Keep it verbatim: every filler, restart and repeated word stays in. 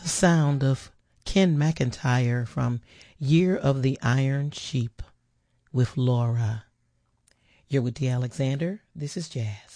the sound of Ken McIntyre from Year of the Iron Sheep with Laura. You're with D. Alexander. This is Jazz.